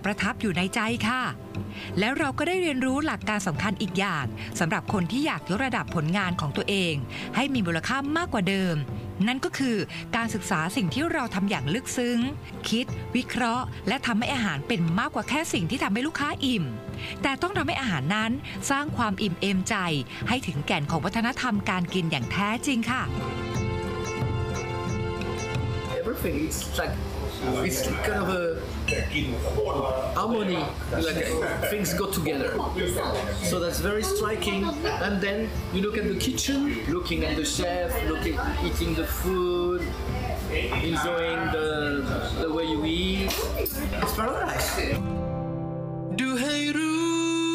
ประทับอยู่ในใจค่ะแล้วเราก็ได้เรียนรู้หลักการสำคัญอีกอย่างสำหรับคนที่อยากยกระดับผลงานของตัวเองให้มีมูลค่ามากกว่าเดิมนั่นก็คือการศึกษาสิ่งที่เราทำอย่างลึกซึ้งคิดวิเคราะห์และทำให้อาหารเป็นมากกว่าแค่สิ่งที่ทำให้ลูกค้าอิ่มแต่ต้องทำให้อาหารนั้นสร้างความอิ่มเอมใจให้ถึงแก่นของวัฒนธรรมการกินอย่างแท้จริงค่ะ Everything it's like it's kind of a harmony, like things go together. So that's very striking. And then you look at the kitchen, looking at the chef, eating the food, enjoying the way you eat. It's paradise. ดูให้รู้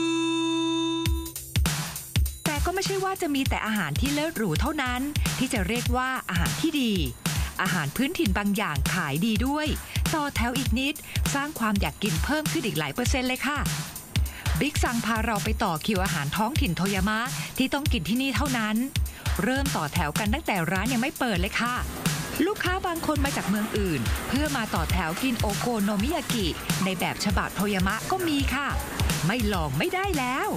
แต่ก็ไม่ใช่ว่าจะมีแต่อาหารที่เลิศหรูเท่านั้นที่จะเรียกว่าอาหารที่ดีอาหารพื้นถิ่นบางอย่างขายดีด้วยต่อแถวอีกนิดสร้างความอยากกินเพิ่มขึ้นอีกหลายเปอร์เซ็นต์เลยค่ะบิ๊กซังพาเราไปต่อคิวอาหารท้องถิ่นโทยามะที่ต้องกินที่นี่เท่านั้นเริ่มต่อแถวกันตั้งแต่ร้านยังไม่เปิดเลยค่ะลูกค้าบางคนมาจากเมืองอื่นเพื่อมาต่อแถวกินโอโกโนมิยากิในแบบฉบับโทยามะก็มีค่ะไม่ลองไม่ได้แล้ว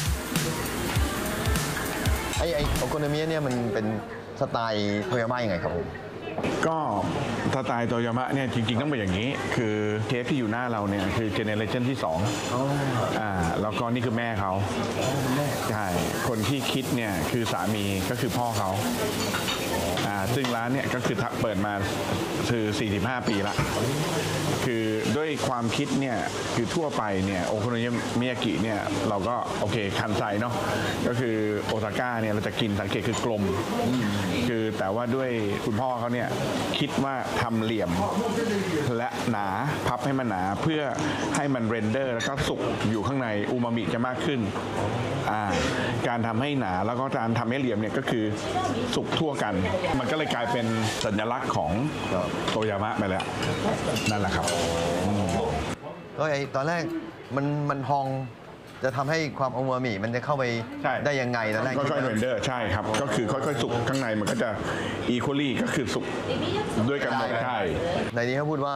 ไอโอโกโนมิยะเนี่ยมันเป็นสไตล์โทยามะยังไงครับผมก็สไตล์โตยามะเนี่ยจริงๆต้องเป็นอย่างนี้คือเชฟที่อยู่หน้าเราเนี่ยคือเจเนเรชันที่2แล้วก็นี่คือแม่เขาใช่คนที่คิดเนี่ยคือสามีก็คือพ่อเขาซึ่งร้านเนี่ยก็คือเปิดมาคือ45 ปีละคือด้วยความคิดเนี่ยคือทั่วไปเนี่ยโอโคโนมิยากิเนี่ยเราก็โอเคคันไซเนาะก็คือโอซาก้าเนี่ยเราจะกินสังเกตคือกลมคือแต่ว่าด้วยคุณพ่อเขาเนี่ยคิดว่าทำเหลี่ยมและหนาพับให้มันหนาเพื่อให้มันเรนเดอร์แล้วก็สุกอยู่ข้างในอูมามิจะมากขึ้นการทำให้หนาแล้วก็การทำให้เหลี่ยมเนี่ยก็คือสุกทั่วกันมันก็เลยกลายเป็นสัญลักษณ์ของโตยามะไปแล้วนั่นแหละครับก็ไอตอนแรกมันพองจะทำให้ความอูมามิมันจะเข้าไปได้ยังไงตอนแรกค่อยๆเรนเดอร์ใช่ครับก็คือค่อยๆสุกข้างในมันก็จะอีควอลี่ก็คือสุกด้วยกันหมดใช่ในนี้เขาพูดว่า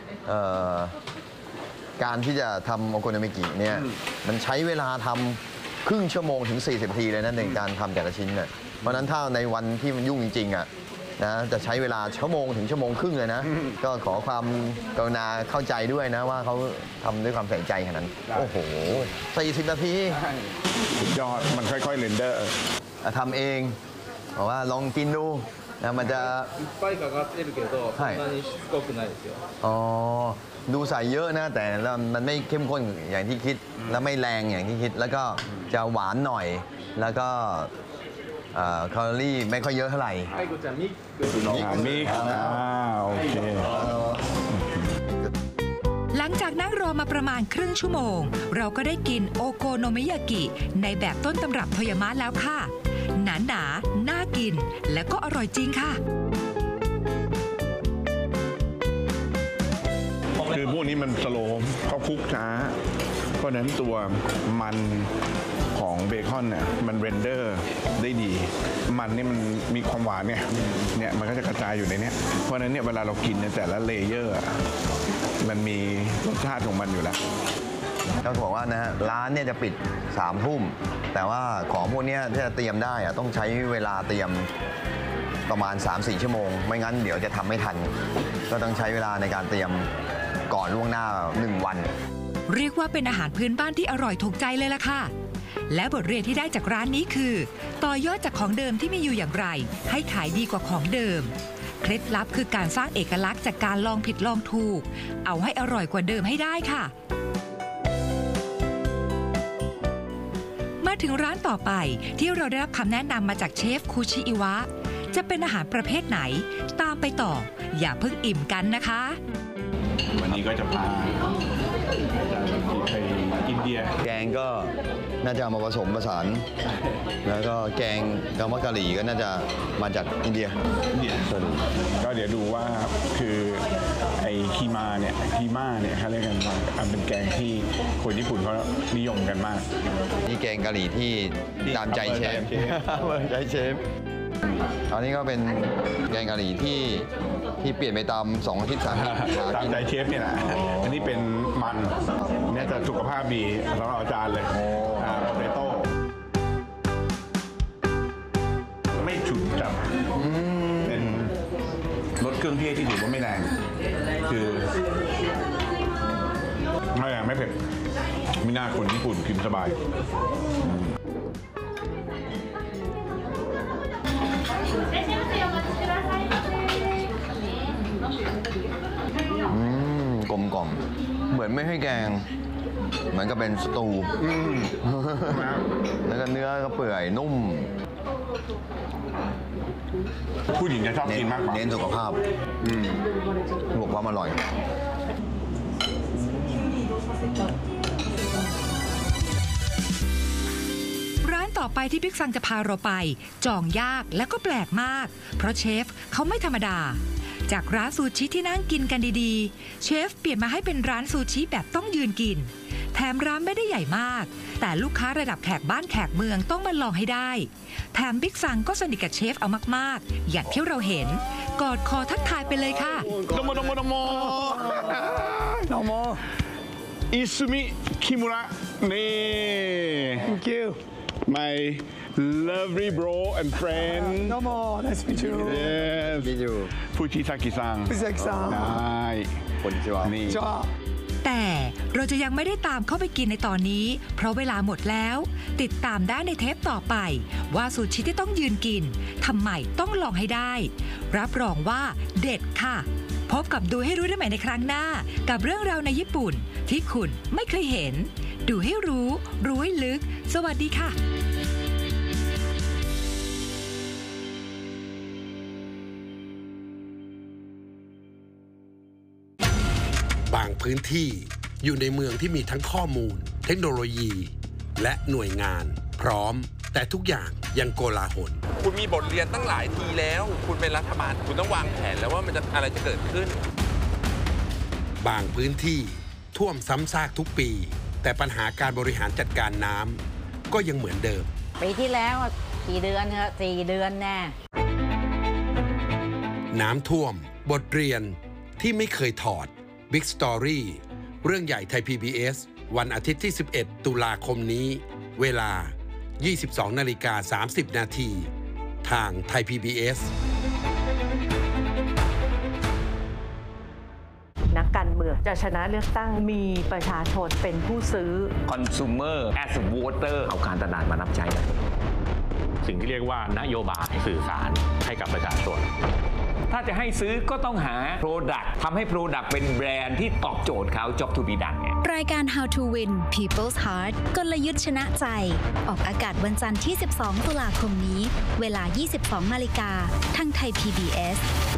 การที่จะทำโอโกโนมิกิเนี่ยมันใช้เวลาทำครึ่งชั่วโมงถึง40 นาทีเลยนะในการทำแต่ละชิ้นเนี่ยเพราะนั้นถ้าในวันที่มันยุ่งจริงๆอ่ะนะจะใช้เวลาชั่วโมงถึงชั่วโมงครึ่งเลยนะก็ขอความกรุณาเข้าใจด้วยนะว่าเขาทำด้วยความใส่ใจขนาดนั้นโอ้โห40 นาทีสุดยอดมันค่อยๆเรนเดอร์ทำเองบอกว่าลองกินดูนะมันจะอ๋อดูใส่เยอะนะแต่มันไม่เข้มข้นอย่างที่คิดแล้วไม่แรงอย่างที่คิดแล้วก็จะหวานหน่อยแล้วก็แคลอรี่ไม่ค่อยเยอะเท่าไหร่มิกโอเคหลังจากนั่งรอมาประมาณครึ่งชั่วโมงเราก็ได้กินโอโกโนมิยากิในแบบต้นตำรับโทยามะแล้วค่ะหนาน่ากินและก็อร่อยจริงค่ะคือพวกนี้มันสโลว์เขาคลุกช้าเพราะนั้นตัวมันของเบคอนเนี่ยมันเรนเดอร์ได้ดีมันนี่มันมีความหวานเนี่ยมันก็จะกระจายอยู่ในนี้เพราะนั้นเนี่ยเวลาเรากินเนี่ยแต่ละเลเยอร์มันมีรสชาติของมันอยู่แล้วเขาบอกว่านะฮะร้านเนี่ยจะปิด3 ทุ่มแต่ว่าของพวกนี้ที่จะเตรียมได้ต้องใช้เวลาเตรียมประมาณ 3-4 ชั่วโมงไม่งั้นเดี๋ยวจะทำไม่ทันก็ต้องใช้เวลาในการเตรียมก่อนล่วงหน้า1 วันเรียกว่าเป็นอาหารพื้นบ้านที่อร่อยถูกใจเลยล่ะค่ะและบทเรียนที่ได้จากร้านนี้คือต่อยอดจากของเดิมที่มีอยู่อย่างไรให้ขายดีกว่าของเดิมเคล็ดลับคือการสร้างเอกลักษณ์จากการลองผิดลองถูกเอาให้อร่อยกว่าเดิมให้ได้ค่ะมาถึงร้านต่อไปที่เราได้รับคำแนะนำมาจากเชฟคูชิอิวะจะเป็นอาหารประเภทไหนตามไปต่ออย่าเพิ่งอิ่มกันนะคะวันนี้ก็จะพาไปอินเดียแกงก็น่าจะมาผสมผสานแล้วก็แกงกามะกะหรี่ก็น่าจะมาจากอินเดียก็เดี๋ยวดูว่าคือไอ้คีม่าเนี่ยเขาเรียกกันว่าเป็นแกงที่คนญี่ปุ่นเขานิยมกันมากนี่แกงกะหรี่ที่ตามใจเชฟอันนี้ก็เป็นแกงกะหรี่ที่เปลี่ยนไปตาม2 อาทิตย์3 อาทิตย์ตามใจเชฟเนี่ยแหละอันนี้เป็นมันสุขภาพดีสำหรับอาจารย์เลยโปเตโต้ไม่ฉุนจับเป็นรสเครื่องเทศที่ถือว่าไม่แรงคือไม่แรงไม่เผ็ดไม่น่าคนญี่ปุ่นกินสบายกลมกล่อมเหมือนไม่ให้แกงเหมือนกับเป็นสตูแล้วก็เนื้อก็เปื่อยนุ่มผู้หญิงจะชอบกินมากกว่าเน้นสุขภาพบวกความอร่อยร้านต่อไปที่บิ๊กซังจะพาเราไปจองยากและก็แปลกมากเพราะเชฟเขาไม่ธรรมดาจากร้านซูชิที่นั่งกินกันดีๆเชฟเปลี่ยนมาให้เป็นร้านซูชิแบบต้องยืนกินแถมร้านไม่ได้ใหญ่มากแต่ลูกค้าระดับแขกบ้านแขกเมืองต้องมาลองให้ได้แถมบิ๊กซังก็สนิทกับเชฟเอามากๆอย่างที่เราเห็นกอดคอทักทายไปเลยค่ะโดโมอิซุมิคิมุระนี่ Thank you. my lovely bro and friend No more. Nice to meet you. yes ฟูจิซากิซัง Fusaki-san. ได้คนชิวานี่ Ciao. แต่เราจะยังไม่ได้ตามเข้าไปกินในตอนนี้เพราะเวลาหมดแล้วติดตามได้ในเทปต่อไปว่าซูชิที่ต้องยืนกินทำไมต้องลองให้ได้รับรองว่าเด็ดค่ะพบกับดูให้รู้ได้ใหม่ในครั้งหน้ากับเรื่องราวในญี่ปุ่นที่คุณไม่เคยเห็นดูให้รู้รู้ให้ลึกสวัสดีค่ะบางพื้นที่อยู่ในเมืองที่มีทั้งข้อมูลเทคโนโลยีและหน่วยงานพร้อมแต่ทุกอย่างยังโกลาหลคุณมีบทเรียนตั้งหลายทีแล้วคุณเป็นรัฐบาลคุณต้องวางแผนแล้วว่ามันจะอะไรจะเกิดขึ้นบางพื้นที่ท่วมซ้ำซากทุกปีแต่ปัญหาการบริหารจัดการน้ำก็ยังเหมือนเดิมปีที่แล้วกี่เดือนครับ4 เดือนแน่น้ำท่วมบทเรียนที่ไม่เคยถอดBig Story เรื่องใหญ่ไทย PBS วันอาทิตย์ที่ 11 ตุลาคมนี้เวลา 22:30 นาทีทางไทย PBS นักการเมืองจะชนะเลือกตั้งมีประชาชนเป็นผู้ซื้อ Consumer as a voter เอาการตลาดมารับใช้สิ่งที่เรียกว่านโยบายสื่อสารให้กับประชาชนถ้าจะให้ซื้อก็ต้องหา Product ทำให้ Product เป็นแบรนด์ที่ตอบโจทย์เขา Job to be done รายการ How to Win People's Heart กลยุทธ์ชนะใจออกอากาศวันจันทร์ที่ 12 ตุลาคมนี้เวลา 22 นาฬิกาทางไทย PBS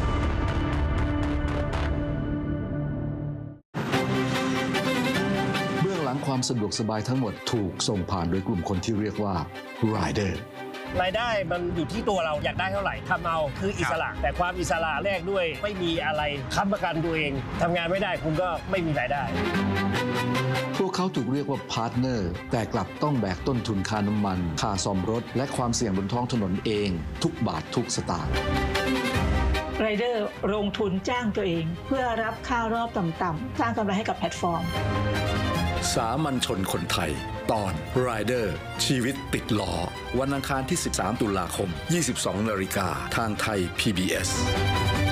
เบื้องหลังความสะดวกสบายทั้งหมดถูกส่งผ่านโดยกลุ่มคนที่เรียกว่า Rider รายได้มันอยู่ที่ตัวเราอยากได้เท่าไหร่ทำเอาคืออิสระแต่ความอิสระแรกด้วยไม่มีอะไรค้ำประกันตัวเองทำงานไม่ได้คุณก็ไม่มีรายได้พวกเขาถูกเรียกว่าพาร์ทเนอร์แต่กลับต้องแบกต้นทุนค่าน้ำมันค่าซ่อมรถและความเสี่ยงบนท้องถนนเองทุกบาททุกสตางค์ไรเดอร์ลงทุนจ้างตัวเองเพื่อรับค่ารอบต่ำๆสร้างกำไรให้กับแพลตฟอร์มสามัญชนคนไทยตอน Rider ชีวิตติดล้อวันอังคารที่ 13 ตุลาคม 22 นาฬิกาทางไทย PBS